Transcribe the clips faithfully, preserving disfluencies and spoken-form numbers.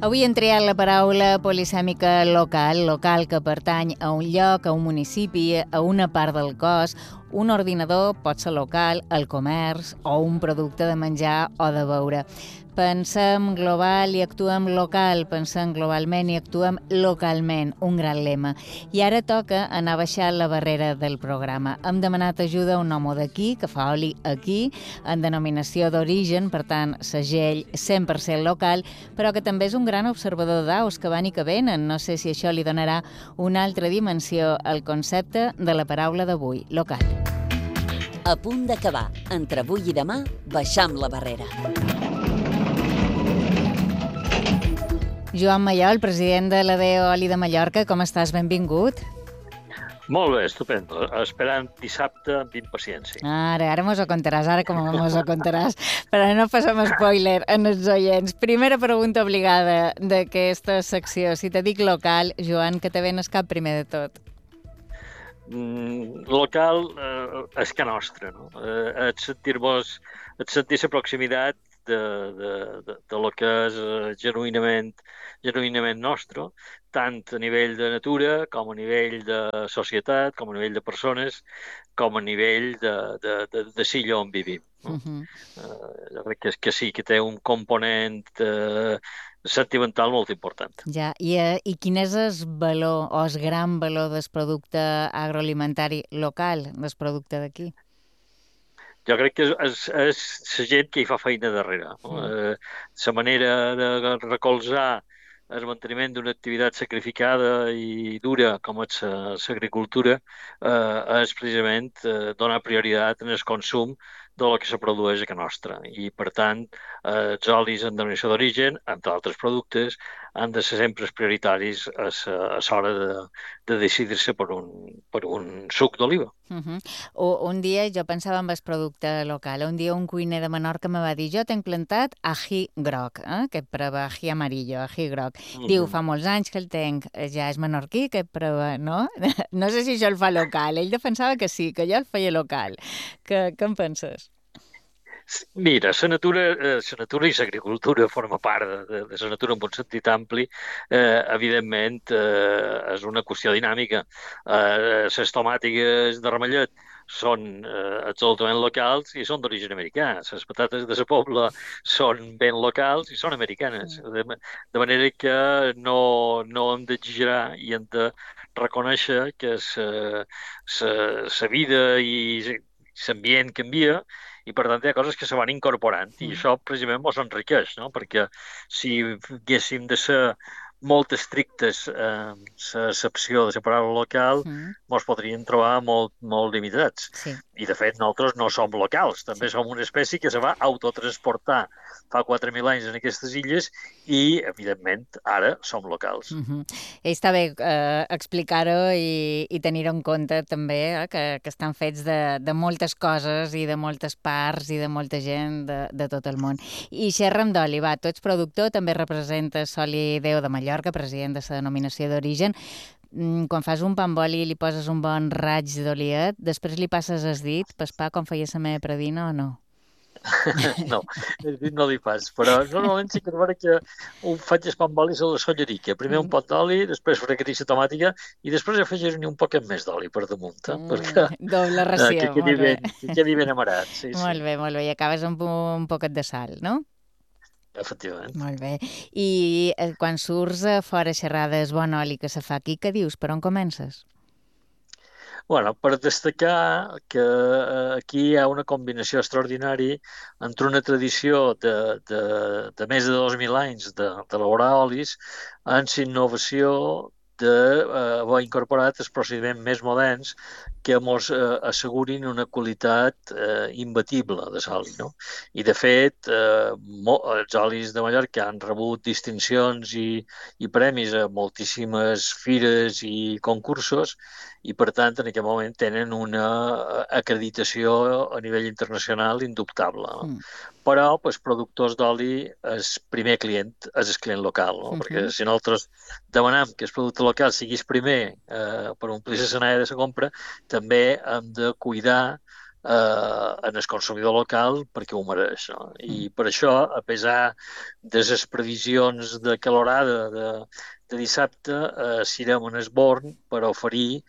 Avui hem triat la paraula polisèmica local, local que pertany a un lloc, a un municipi, a una part del cos. Un ordinador pot ser local, el comerç o un producte de menjar o de beure. Pensem global i actuem local, pensem globalment i actuem localment, un gran lema. I ara toca anar baixant la barrera del programa. Hem demanat ajuda a un home d'aquí, que fa oli aquí, en denominació d'origen, per tant, segell cent per cent local, però que també és un gran observador d'aus que van i que venen. No sé si això li donarà una altra dimensió al concepte de la paraula d'avui, local. A punt d'acabar. Entre avui i demà, baixam la barrera. Joan Mallol, president de l'A D O Oli de Mallorca, com estàs? Benvingut. Molt bé, estupendo. Esperant dissabte amb impaciència. Ara, ara mos ho contaràs, ara com mos ho contaràs, però no passem spoiler en els oients. Primera pregunta obligada d'aquesta secció. Si te dic local, Joan, què te ve al cap primer de tot? Mm, local eh, és que nostre, no? Eh, et sentir-vos, et sentir la proximitat de, de, de, de lo que és eh, genuïnament, genuïnament nostre, tant a nivell de natura, com a nivell de societat, com a nivell de persones, com a nivell de, de, de, de silla on vivim. No? Uh-huh. eh, jo crec que, que sí, que té un component eh, sentimental molt important. Ja, i, eh, i quin és el valor o el gran valor del producte agroalimentari local, del producte d'aquí? Jo crec que és, és, és la gent que hi fa feina darrere. No? Eh, la manera de recolzar el manteniment d'una activitat sacrificada i dura com és l'agricultura eh, és precisament eh, donar prioritat en el consum de lo que se produeix a casa nostra. I, per tant, eh, els olis en denominació d'origen, entre altres productes, han de ser sempre prioritaris a l'hora de, de decidir-se per un, per un suc d'oliva. Uh-huh. Un dia jo pensava en el producte local. Un dia un cuiner de Menorca me va dir: jo tenc plantat ají groc, eh? que prova ají amarillo, ají groc. Uh-huh. Diu, fa molts anys que el tenc, ja és menorquí, que prova, no? No sé si això el fa local. Ell defensava que sí, que jo el feia local. Que, què en penses? Mira, la natura, eh, la natura i l'agricultura forma part de, de, de la natura en un sentit ampli. Eh, evidentment, eh, és una qüestió dinàmica. Eh, les tomàtiques de ramellet són eh, absolutament locals i són d'origen americà. Les patates de la Pobla són ben locals i són americanes. De, de manera que no, no hem d'exagerar i hem de reconèixer que la vida i l'ambient canvia, i per tant hi ha coses que se van incorporant i això precisament ens enriqueix, no? Perquè si haguéssim de ser molt estrictes en eh, l'accepció de la paraula local, mm. ens podríem trobar molt, molt limitats. Sí. I, de fet, nosaltres no som locals. També sí. Som una espècie que se va autotransportar fa quatre mil anys en aquestes illes i, evidentment, ara som locals. Mm-hmm. I està bé eh, explicar-ho i, i tenir-ho en compte també, eh, que, que estan fets de, de moltes coses i de moltes parts i de molta gent de, de tot el món. I xerra'm d'oli, va, tu ets productor, també representes Oli D O de Mallorca, president de la denominació d'origen. Quan fas un pa amb oli i li poses un bon raig d'oliet, després li passes el dit pel pa com feia la meva predina o no? No, el dit no li fas, però normalment sí que veure que ho faig el pa amb oli a la sollerica. Primer un pot d'oli, després fregatissa tomàtica i després afegir-hi un poquet més d'oli per damunt, eh? Mm, perquè doble ració, que quedi ben, que quedi ben amarat. Sí, molt sí. bé, molt bé, i acabes amb un poquet de sal, no? Efectivament. Molt bé. I quan surts a fora xerrades bon oli que se fa aquí, què dius? Per on comences? Bueno, per destacar que aquí hi ha una combinació extraordinària entre una tradició de, de, de més de dos mil anys d'elaborar olis amb la innovació d'haver eh, incorporat els procediments més moderns que ens eh, assegurin una qualitat eh, imbatible de l'oli, no? I, de fet, eh, els olis de Mallorca han rebut distincions i, i premis a moltíssimes fires i concursos i, per tant, en aquest moment tenen una acreditació a nivell internacional indubtable. No? Mm. Però, pues, productors d'oli, el primer client és el client local, no? Uh-huh. Perquè si nosaltres demanem que el producte local siguis primer eh, per omplir l'escenari de la compra, també hem de cuidar eh, en el consumidor local perquè ho mereix. No? I per això, a pesar de les previsions de calorada de, de dissabte, eh, serem en Esborn per oferir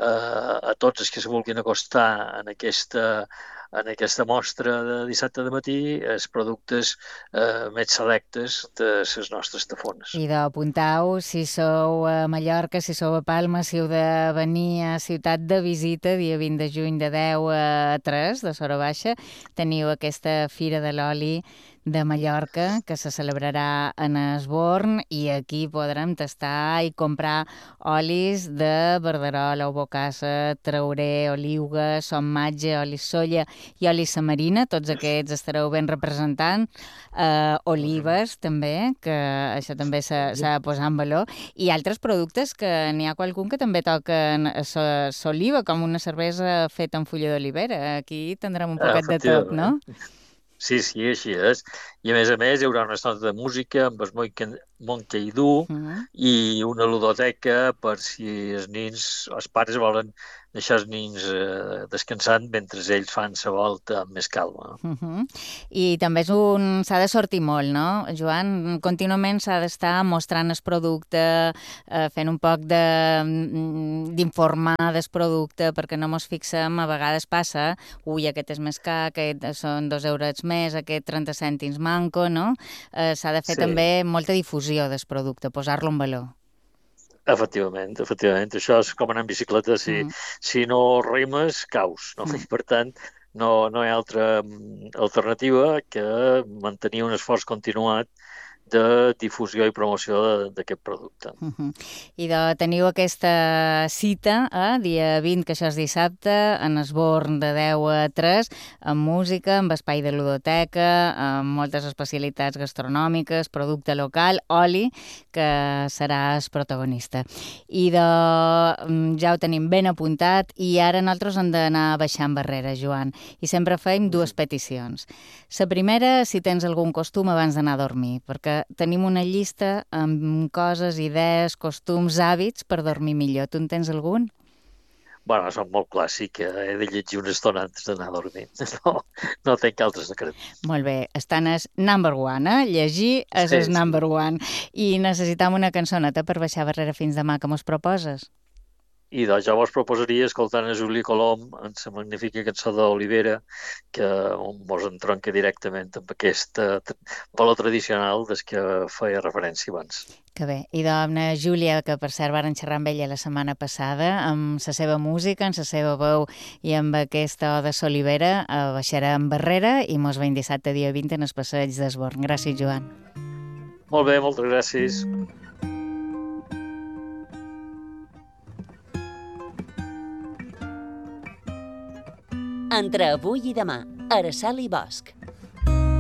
eh, a tots els que se vulguin acostar en aquesta, en aquesta mostra de dissabte de matí els productes eh, més selectes de les nostres tafones. I d'apuntau, si sou a Mallorca, si sou a Palma, si heu de venir a Ciutat de Visita, dia vint de juny de deu a tres de Sora Baixa, teniu aquesta Fira de l'Oli de Mallorca, que se celebrarà en Esborn, i aquí podrem tastar i comprar olis de verderola, bocassa, trauré, oliuga, sommatge, oli soia i oli samarina, tots aquests estareu ben representant, eh, olives també, que això també s'ha de posar en valor, i altres productes que n'hi ha qualcun que també toquen l'oliva, com una cervesa feta amb fulla d'olivera. Aquí tindrem un poquet de tot, no? Sí, sí, així és. I a més a més hi haurà una estona de música amb el Montcaïdú mm. i una ludoteca per si els nins, els pares volen deixar els nins eh, descansant mentre ells fan la volta amb més calma. Uh -huh. I també és un... s'ha de sortir molt, no, Joan? Contínuament s'ha d'estar mostrant el producte, eh, fent un poc de... d'informar del producte, perquè no mos fixem, a vegades passa, ui, aquest és més car, aquest són dos euros més, aquest trenta cèntims manco, no? Eh, s'ha de fer sí. també molta difusió del producte, posar-lo en valor. Efectivament, efectivament. Això és com anar en bicicleta. Si, mm. si no rimes, caus. No? Mm. Per tant, no, no hi ha altra alternativa que mantenir un esforç continuat de difusió i promoció d'aquest producte. Uh -huh. I de, teniu aquesta cita, eh, dia vint, que això és dissabte, en Esborn de deu a tres, amb música, amb espai de ludoteca, amb moltes especialitats gastronòmiques, producte local, oli, que serà el protagonista. I de, ja ho tenim ben apuntat, i ara nosaltres hem d'anar baixant barreres, Joan, i sempre fem dues peticions. La primera, si tens algun costum abans d'anar a dormir, perquè tenim una llista amb coses, idees, costums, hàbits per dormir millor. Tu en tens algun? Bueno, són molt clàssic. He de llegir una estona antes d'anar a dormir. No, no tinc altres secrets. Molt bé. Estan és number one, eh? Llegir és el sí, number sí. one. I necessitam una cançoneta per baixar barrera fins demà. Que mos proposes? I doncs jo vos proposaria escoltar a Juli Colom en la magnífica cançó d'Olivera, que mos entronca directament amb aquest valor tradicional des que feia referència abans. Que bé. I dona Júlia, que per cert varen xerrar amb ella la setmana passada, amb la seva música, amb la seva veu i amb aquesta oda s'Olivera, baixarà en barrera i mos veiem dissabte dia vint en el passeig d'Esborn. Gràcies, Joan. Molt bé, moltes gràcies. Entre avui i demà, Araceli Bosch.